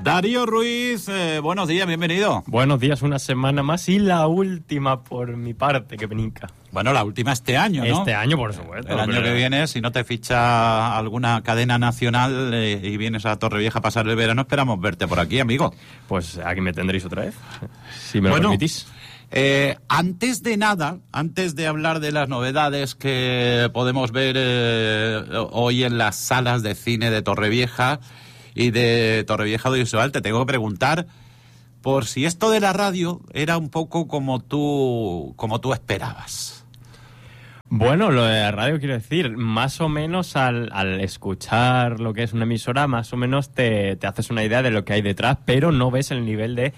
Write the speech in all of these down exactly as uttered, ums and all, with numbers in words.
Darío Ruiz, eh, buenos días, bienvenido. Buenos días, una semana más y la última por mi parte, que penica. Bueno, la última este año, ¿no? Este año, por supuesto. El año pero... que viene, si no te ficha alguna cadena nacional eh, y vienes a Torrevieja a pasar el verano, esperamos verte por aquí, amigo. Pues aquí me tendréis otra vez, si me bueno, lo permitís. Eh, antes de nada, antes de hablar de las novedades que podemos ver eh, hoy en las salas de cine de Torrevieja y de Torrevieja Audiovisual, te tengo que preguntar por si esto de la radio era un poco como tú, como tú esperabas. Bueno, lo de la radio, quiero decir, más o menos al, al escuchar lo que es una emisora, más o menos te, te haces una idea de lo que hay detrás, pero no ves el nivel de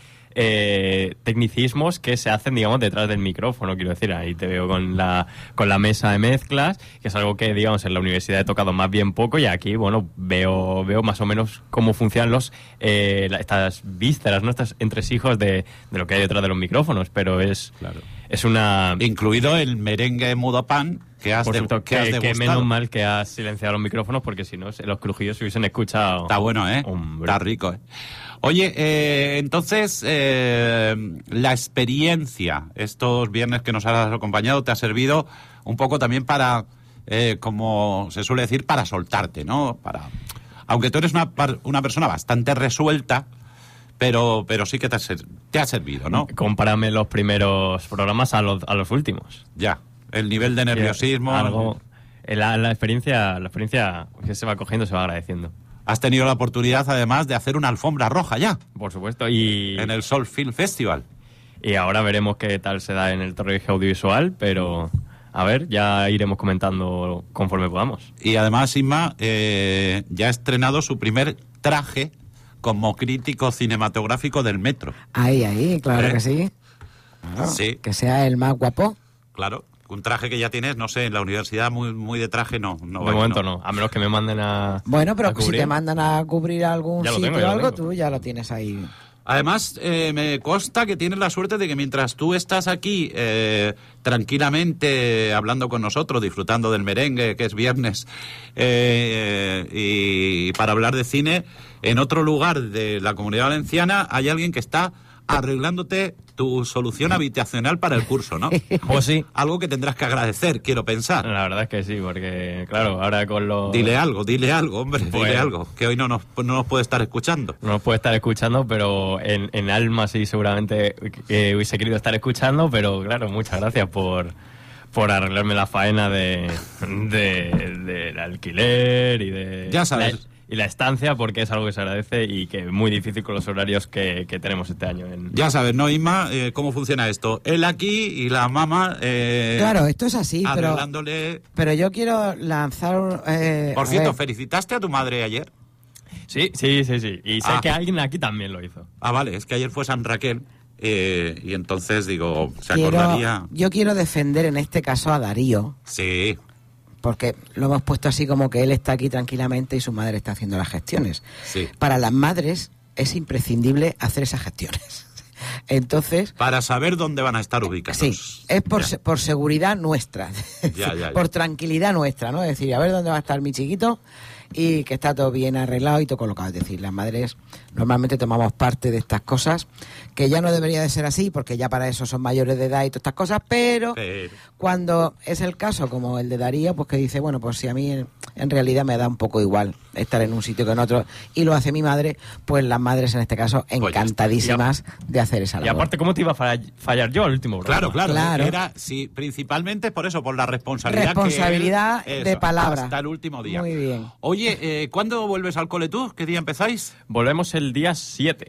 eh, tecnicismos que se hacen, digamos, detrás del micrófono. Quiero decir, ahí te veo con la, con la mesa de mezclas, que es algo que, digamos, en la universidad he tocado más bien poco, y aquí, bueno, veo, veo más o menos cómo funcionan los eh, estas vísceras, ¿no? Estos entresijos de, de lo que hay detrás de los micrófonos, pero es... Claro. Es una... Incluido el merengue mudo pan que has, Por de, supuesto, que has que, degustado. que menos mal que has silenciado los micrófonos, porque si no, los crujidos se hubiesen escuchado. Está bueno, ¿eh? Hombre. Está rico, ¿eh? Oye, eh, entonces, eh, la experiencia, estos viernes que nos has acompañado, te ha servido un poco también para, eh, como se suele decir, para soltarte, ¿no? Para, aunque tú eres una, una persona bastante resuelta, pero pero sí que te ha, te ha servido, ¿no? Compárame los primeros programas a los, a los últimos. Ya, el nivel de nerviosismo... Sí, algo, la, la experiencia la experiencia que se va cogiendo se va agradeciendo. Has tenido la oportunidad, además, de hacer una alfombra roja ya. Por supuesto, y... En el Sol Film Festival. Y ahora veremos qué tal se da en el Torrevieja Audiovisual, pero... A ver, ya iremos comentando conforme podamos. Y además, Inma, eh, ya ha estrenado su primer traje como crítico cinematográfico del Metro. Ahí, ahí, claro ¿Eh? que sí. Claro, sí. Que sea el más guapo. Claro, un traje que ya tienes, no sé, en la universidad muy muy de traje no. no de vaya, momento no. no, a menos que me manden a Bueno, pero a si te mandan a cubrir algún Ya lo sitio tengo, ya o lo algo, tengo. tú ya lo tienes ahí. Además, eh, me consta que tienes la suerte de que mientras tú estás aquí eh, tranquilamente hablando con nosotros, disfrutando del merengue, que es viernes, eh, y para hablar de cine, en otro lugar de la Comunidad Valenciana hay alguien que está arreglándote tu solución habitacional para el curso, ¿no? Pues sí. Algo que tendrás que agradecer, quiero pensar. La verdad es que sí, porque, claro, ahora con los... Dile algo, dile algo, hombre, Bueno. dile algo, que hoy no nos, no nos puede estar escuchando. No nos puede estar escuchando, pero en, en alma sí seguramente eh, hubiese querido estar escuchando, pero claro, muchas gracias por, por arreglarme la faena de, de, del alquiler y de... Ya sabes. La, y la estancia, porque es algo que se agradece y que es muy difícil con los horarios que, que tenemos este año. En... Ya sabes, ¿no, Inma? Eh, ¿Cómo funciona esto? Él aquí y la mamá... Eh, Claro, esto es así, pero, arreglándole... pero yo quiero lanzar... Eh, Por a cierto, ver, ¿felicitaste a tu madre ayer? Sí, sí, sí, sí. Y sé Ah. que alguien aquí también lo hizo. Ah, vale, es que ayer fue San Raquel eh, y entonces, digo, ¿se quiero- acordaría? yo quiero defender en este caso a Darío, Sí, porque lo hemos puesto así como que él está aquí tranquilamente y su madre está haciendo las gestiones. sí. Para las madres es imprescindible hacer esas gestiones. Entonces, Para saber dónde van a estar ubicados. sí, es por, Ya. se- por seguridad nuestra, Ya, ya, ya. por tranquilidad nuestra, ¿no? Es decir, a ver dónde va a estar mi chiquito y que está todo bien arreglado y todo colocado. Es decir, las madres normalmente tomamos parte de estas cosas, que ya no debería de ser así, porque ya para eso son mayores de edad y todas estas cosas, pero Pero- cuando es el caso como el de Darío, pues que dice, bueno, pues si a mí en, en realidad me da un poco igual estar en un sitio que en otro, y lo hace mi madre, pues las madres en este caso ya está. encantadísimas de hacer esa Y labor. aparte, ¿cómo te iba a fallar, fallar yo al último programa? Claro, claro, Claro. Era, sí, principalmente por eso, por la responsabilidad. Responsabilidad que él- de eso, palabra. Hasta el último día. Muy bien. Oye, eh, ¿cuándo vuelves al cole tú? ¿Qué día empezáis? Volvemos el día siete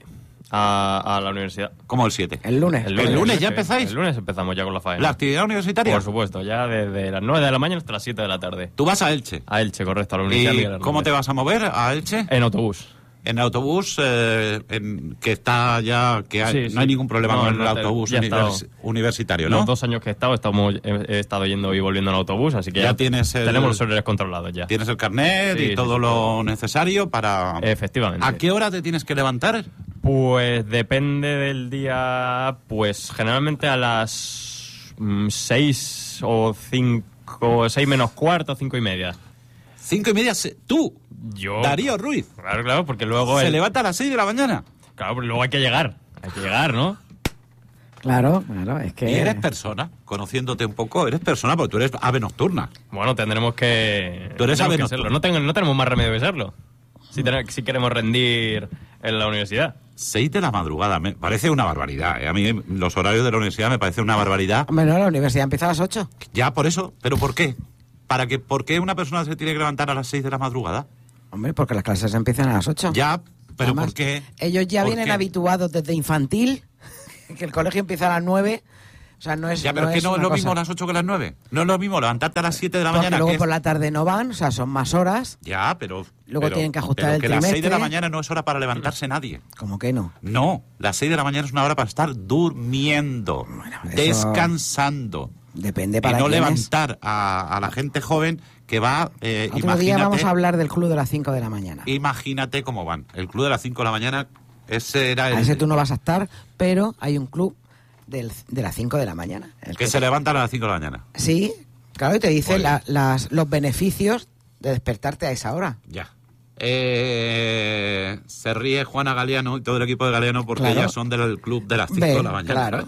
a, a la universidad. Como el siete. El lunes. ¿El lunes ya sí. empezáis? El lunes empezamos ya con la faena. ¿La actividad universitaria? Por supuesto, ya desde las nueve de la mañana hasta las siete de la tarde. Tú vas a Elche. A Elche, correcto, a la Universidad Miguel ¿Y Hernández. cómo te vas a mover a Elche? En autobús. En autobús, eh, en, que está ya, que hay- Sí, no sí. hay ningún problema No, con el no te- autobús ya he univers- estado- universitario, ¿no? Los dos años que he estado, estamos, he, he estado yendo y volviendo en autobús, así que Ya ya, tienes el- tenemos los horarios controlados ya. Tienes el carnet Sí, y sí, todo sí, lo todo. necesario para... Efectivamente. ¿A qué hora te tienes que levantar? Pues depende del día, pues generalmente a las mm, seis o cinco, seis menos cuarto, cinco y media. Cinco y media, se... tú, Yo... Darío Ruiz, Claro, claro, porque luego... se el- levanta a las seis de la mañana. Claro, pero luego hay que llegar. Hay que llegar, ¿no? Claro, claro, es que... Y eres persona, conociéndote un poco, eres persona porque tú eres ave nocturna. Bueno, tendremos que... Tú eres tendremos ave que nocturna. serlo. No, tengo- no tenemos más remedio que serlo. Si, ten- si queremos rendir en la universidad. Seis de la madrugada, me parece una barbaridad. ¿eh? A mí los horarios de la universidad me parecen una barbaridad. Hombre, no, la universidad empieza a las ocho. Ya por eso, ¿pero por qué? ¿Para que, ¿Por qué una persona se tiene que levantar a las seis de la madrugada? Hombre, porque las clases empiezan a las ocho. Ya, pero Además, ¿por qué? Ellos ya ¿Por vienen qué? habituados desde infantil, que el colegio empieza a las nueve. O sea, no es Ya, pero es que no es una lo cosa- mismo las ocho que las nueve. No es lo mismo levantarte a las siete de la Porque mañana. luego que es- por la tarde no van, o sea, son más horas. Ya, pero... Luego pero- tienen que ajustar pero el que las seis de la trimestre. mañana no es hora para levantarse nadie. ¿Cómo que no? No, las seis de la mañana es una hora para estar durmiendo, eso- descansando. Depende Y para no quién es. levantar a, a la gente joven que va... Eh, Otro imagínate, día vamos a hablar del club de las cinco de la mañana. imagínate cómo van. El club de las cinco de la mañana, ese era el... A ese tú no vas a estar, pero hay un club del- de las cinco de la mañana. El Que se levantan a las cinco de la mañana. Sí, claro, y te dice Oye. la- las, los beneficios de despertarte a esa hora. Ya. Eh, se ríe Juana Galeano y todo el equipo de Galeano porque Claro. ellas son del club de las cinco Ven, de la mañana. claro.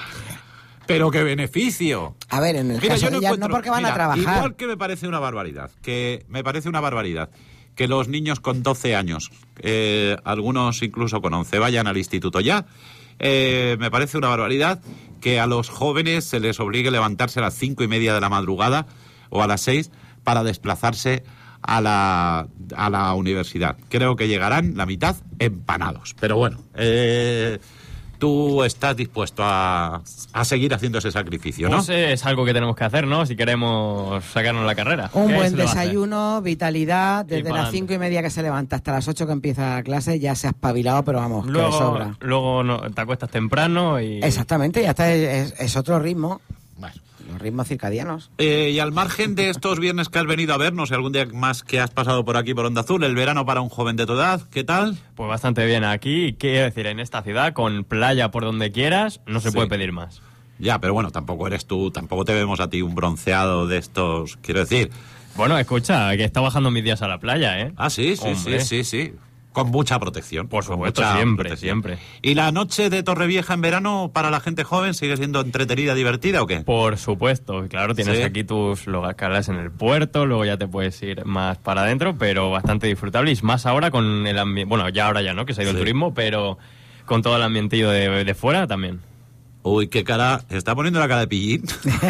Pero qué beneficio. A ver, en el Mira, caso yo de no ellas, encuentro- no porque van mira, a trabajar. Igual que me parece una barbaridad, que me parece una barbaridad que los niños con doce años, eh, algunos incluso con once, vayan al instituto ya. Eh, me parece una barbaridad que a los jóvenes se les obligue a levantarse a las cinco y media de la madrugada o a las seis para desplazarse a la, a la universidad. Creo que llegarán la mitad empanados. Pero bueno, eh, tú estás dispuesto a, a seguir haciendo ese sacrificio, ¿no? Pues es algo que tenemos que hacer, ¿no? Si queremos sacarnos la carrera. Un ¿Qué buen se le va a hacer? desayuno, vitalidad, Y desde las pa'lante. cinco y media que se levanta hasta las ocho que empieza la clase, ya se ha espabilado, pero vamos, que de Luego, sobra. luego no- te acuestas temprano y... Exactamente, ya está, es, es otro ritmo, Bueno. los ritmos circadianos. Eh, y al margen de estos viernes que has venido a vernos, y algún día más que has pasado por aquí por Onda Azul, el verano para un joven de tu edad, ¿qué tal? Pues bastante bien aquí. Quiero decir, en esta ciudad, con playa por donde quieras, no se Sí. puede pedir más. Ya, pero bueno, tampoco eres tú, tampoco te vemos a ti un bronceado de estos, quiero decir. Bueno, escucha, que está bajando mis días a la playa, ¿eh? Ah, sí, sí, Hombre. sí, sí, sí. Con mucha protección. Por con supuesto, mucha siempre, protección. siempre. ¿Y la noche de Torrevieja en verano para la gente joven sigue siendo entretenida, divertida o qué? Por supuesto, claro, tienes Sí. aquí tus locales en el puerto, luego ya te puedes ir más para adentro, pero bastante disfrutable y más ahora con el ambiente, bueno, ya ahora ya no, que se ha ido Sí. el turismo, pero con todo el ambientillo de, de fuera también. Uy, qué cara, está poniendo la cara de pillín.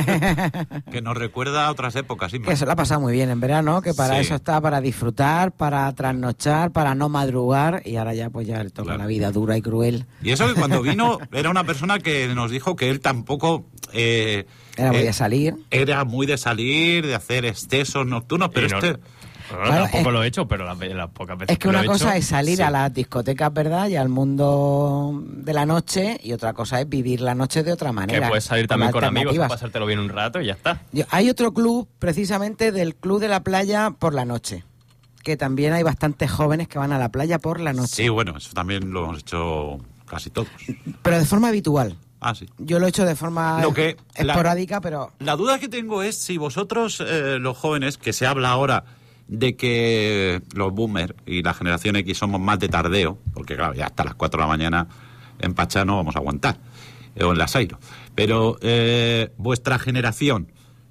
Que nos recuerda a otras épocas, Inma. Que se lo ha pasado muy bien en verano, que para Sí. eso está, para disfrutar, para trasnochar, para no madrugar, y ahora ya pues ya le toca Claro. la vida dura y cruel. Y eso que cuando vino era una persona que nos dijo que él tampoco... eh, Era muy eh, de salir. Era muy de salir, de hacer excesos nocturnos, pero Y no- este... Bueno, Claro, tampoco es- lo he hecho, pero las, ve- las pocas veces Es que lo una he cosa hecho, es salir sí. a las discotecas, ¿verdad? Y al mundo de la noche, y otra cosa es vivir la noche de otra que manera. puedes salir también con amigos, alternativas. pasártelo bien un rato y ya está. Yo- Hay otro club, precisamente del Club de la Playa por la noche, que también hay bastantes jóvenes que van a la playa por la noche, Sí, bueno, eso también lo hemos hecho casi todos. pero de forma habitual. Ah, sí. Yo lo he hecho de forma Lo que- la- esporádica, pero La duda que tengo es si vosotros, eh, los jóvenes, que se habla ahora de que los boomers y la generación X somos más de tardeo, porque claro, ya hasta las cuatro de la mañana en Pachá no vamos a aguantar, eh, o en Las Airo, pero eh, vuestra generación,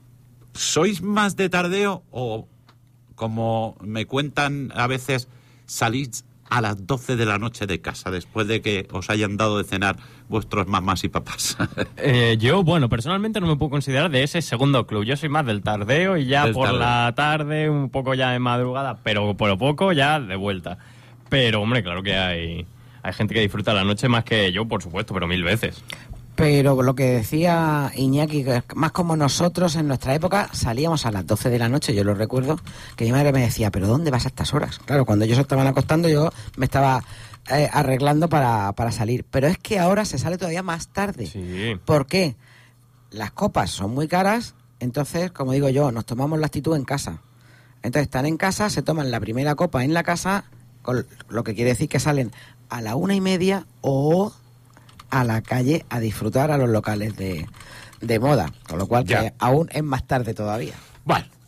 ¿sois más de tardeo o, como me cuentan a veces, salís a las doce de la noche de casa después de que os hayan dado de cenar vuestros mamás y papás? Eh, yo, bueno, personalmente no me puedo considerar de ese segundo club. Yo soy más del tardeo y ya Del por tardeo. la tarde, un poco ya de madrugada, pero por lo poco ya de vuelta. Pero, hombre, claro que hay, hay gente que disfruta la noche más que yo, por supuesto, pero mil veces. pero lo que decía Iñaki, que más como nosotros en nuestra época salíamos a las doce de la noche, yo lo recuerdo, que mi madre me decía, ¿pero dónde vas a estas horas? Claro, cuando ellos se estaban acostando yo me estaba eh, arreglando para, para salir, pero es que ahora se sale todavía más tarde. Sí. ¿Por qué? Las copas son muy caras, entonces, como digo yo, nos tomamos la actitud en casa. Entonces están en casa, se toman la primera copa en la casa, con lo que quiere decir que salen a la una y media o a la calle a disfrutar a los locales de, de moda, con lo cual Ya. que aún es más tarde todavía. Bueno,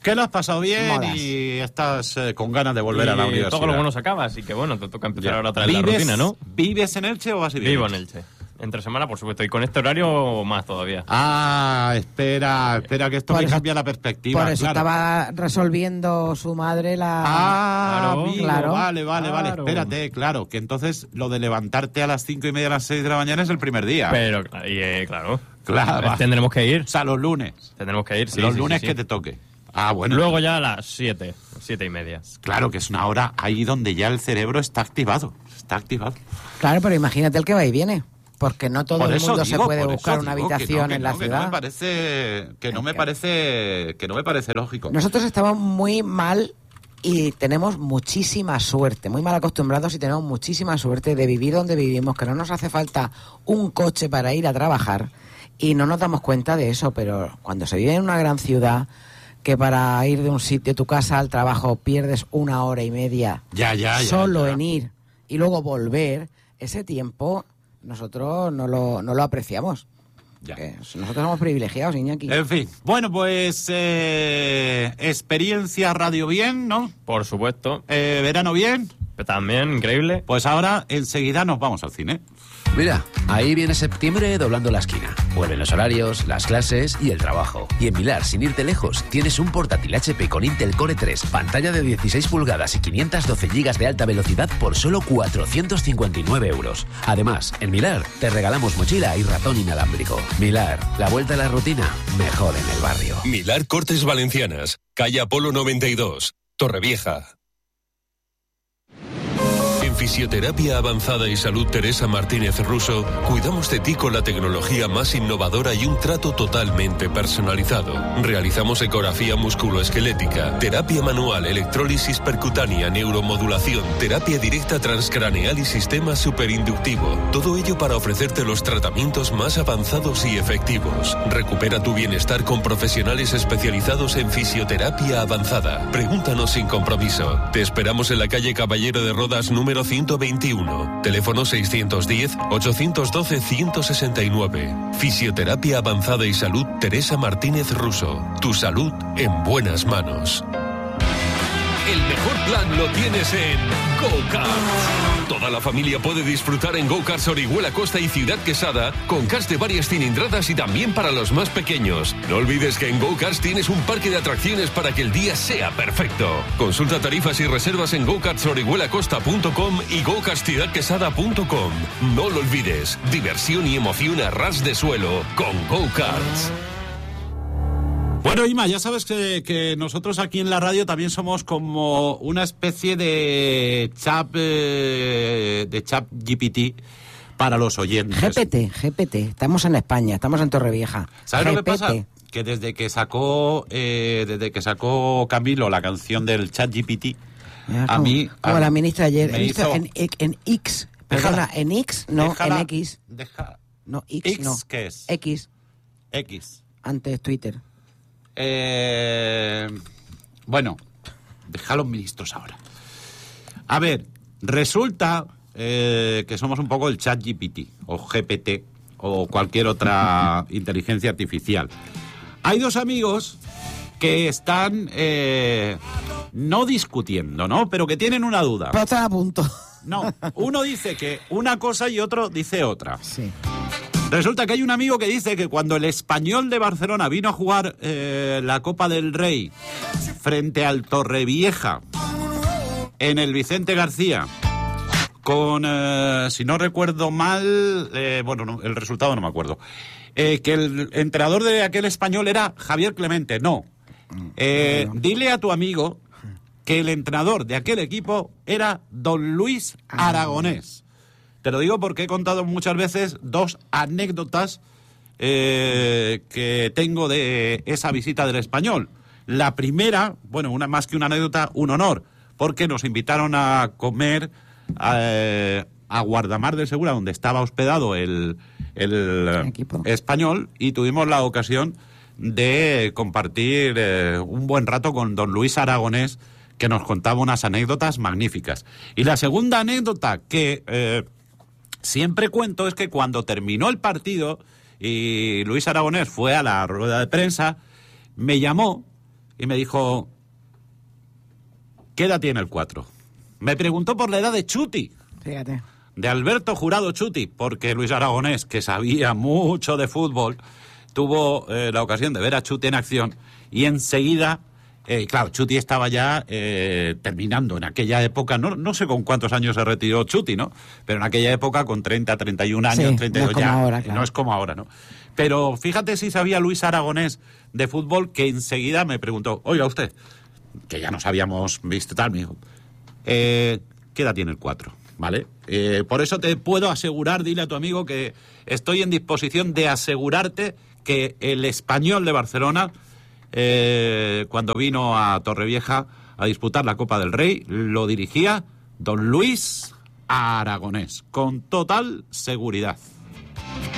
Que lo has pasado bien Modas. y estás eh, con ganas de volver Y a la universidad. todo lo bueno se acaba, así que bueno, te toca empezar Ya. ahora otra vez la ¿Vives- rutina, ¿no? ¿Vives en Elche o vas a vivir Vivo en Elche. Entre semana, por supuesto, y con este horario más todavía. Ah, espera, espera, que esto Por me eso- cambia la perspectiva. Por eso claro. estaba resolviendo su madre la... Ah, Claro, amigo, claro. vale, vale, vale. Claro. Espérate, claro, que entonces lo de levantarte a las cinco y media, a las seis de la mañana es el primer día. Pero, y, eh, claro. Claro. Eh, Tendremos que ir. O sea, los lunes. Tendremos que ir, sí. los sí, lunes sí, que sí. te toque. Ah, bueno. Luego ya a las siete, siete y media. Claro que es una hora ahí donde ya el cerebro está activado. Está activado. Claro, pero imagínate el que va y viene. Porque no todo Por el eso mundo digo, se puede por eso buscar una digo que habitación no, que en no, la que no ciudad. me parece que no Es me que- parece que no me parece lógico. Nosotros estamos muy mal y tenemos muchísima suerte, muy mal acostumbrados y tenemos muchísima suerte de vivir donde vivimos, que no nos hace falta un coche para ir a trabajar y no nos damos cuenta de eso, pero cuando se vive en una gran ciudad, que para ir de un sitio, de tu casa al trabajo, pierdes una hora y media Ya, ya, ya. solo ya. en ir y luego volver, ese tiempo nosotros no lo, no lo apreciamos. Ya. Que nosotros somos privilegiados, Iñaki. En fin, bueno, pues eh, experiencia radio bien, ¿no? Por supuesto. Eh, verano bien. Pero también, increíble. Pues ahora enseguida nos vamos al cine. Mira, ahí viene septiembre doblando la esquina. Vuelven los horarios, las clases y el trabajo. Y en Milar, sin irte lejos, tienes un portátil H P con Intel Core tres, pantalla de dieciséis pulgadas y quinientos doce gigas de alta velocidad por solo cuatrocientos cincuenta y nueve euros. Además, en Milar te regalamos mochila y ratón inalámbrico. Milar, la vuelta a la rutina, mejor en el barrio. Milar Cortes Valencianas, calle Apolo noventa y dos, Torrevieja. En Fisioterapia Avanzada y Salud Teresa Martínez Russo, cuidamos de ti con la tecnología más innovadora y un trato totalmente personalizado. Realizamos ecografía musculoesquelética, terapia manual, electrólisis percutánea, neuromodulación, terapia directa transcraneal y sistema superinductivo. Todo ello para ofrecerte los tratamientos más avanzados y efectivos. Recupera tu bienestar con profesionales especializados en fisioterapia avanzada. Pregúntanos sin compromiso. Te esperamos en la calle Caballero de Rodas número ciento veintiuno. Teléfono seiscientos diez, ochocientos doce, ciento sesenta y nueve. Fisioterapia Avanzada y Salud Teresa Martínez Russo. Tu salud en buenas manos. El mejor plan lo tienes en Go-Karts. Toda la familia puede disfrutar en Go-Karts Orihuela Costa y Ciudad Quesada con karts de varias cilindradas y también para los más pequeños. No olvides que en Go-Karts tienes un parque de atracciones para que el día sea perfecto. Consulta tarifas y reservas en go karts orihuela costa punto com y go karts ciudad quesada punto com. No lo olvides, diversión y emoción a ras de suelo con Go-Karts. Bueno, Ima, ya sabes que, que nosotros aquí en la radio también somos como una especie de chat, eh, de chat G P T para los oyentes. G P T, G P T. Estamos en España, estamos en Torrevieja. ¿Sabes lo que G P T. pasa? Que desde que sacó eh, desde que sacó Camilo la canción del chat G P T, Mira, a como- mí Como a- la ministra ayer. me He visto hizo- en, en X. Perdona, Déjala. en X, no déjala- en X. deja- No, X, X, no. ¿qué es? X, X. antes Twitter. Eh, bueno, deja a los ministros ahora. A ver, resulta eh, que somos un poco el chat G P T o G P T o cualquier otra inteligencia artificial. Hay dos amigos que están eh, no discutiendo, ¿no? Pero que tienen una duda. Pero están a punto. No, uno dice que una cosa y otro dice otra. Sí. Resulta que hay un amigo que dice que cuando el Español de Barcelona vino a jugar eh, la Copa del Rey frente al Torrevieja en el Vicente García, con, eh, si no recuerdo mal, eh, bueno, no, el resultado no me acuerdo, eh, que el entrenador de aquel Español era Javier Clemente. No, eh, dile a tu amigo que el entrenador de aquel equipo era don Luis Aragonés. Te lo digo porque he contado muchas veces dos anécdotas eh, que tengo de esa visita del Español. La primera, bueno, una más que una anécdota, un honor, porque nos invitaron a comer eh, a Guardamar del Segura, donde estaba hospedado el, el Equipo. Español, y tuvimos la ocasión de compartir eh, un buen rato con don Luis Aragonés, que nos contaba unas anécdotas magníficas. Y la segunda anécdota que eh, siempre cuento es que cuando terminó el partido y Luis Aragonés fue a la rueda de prensa, me llamó y me dijo, ¿qué edad tiene el cuatro? Me preguntó por la edad de Chuti. Fíjate. De Alberto Jurado Chuti, porque Luis Aragonés, que sabía mucho de fútbol, tuvo eh, la ocasión de ver a Chuti en acción y enseguida, eh, claro, Chuti estaba ya eh, terminando en aquella época, no, no sé con cuántos años se retiró Chuti, ¿no? Pero en aquella época con treinta, treinta y un años, sí, treinta y dos, no es como ya, ahora, claro. No es como ahora, ¿no? Pero fíjate si sabía Luis Aragonés de fútbol, que enseguida me preguntó, oiga usted, que ya nos habíamos visto tal, me dijo, eh, ¿qué edad tiene el cuatro? ¿Vale? Eh, por eso te puedo asegurar, dile a tu amigo que estoy en disposición de asegurarte que el Español de Barcelona, eh, cuando vino a Torrevieja a disputar la Copa del Rey, lo dirigía don Luis Aragonés, con total seguridad.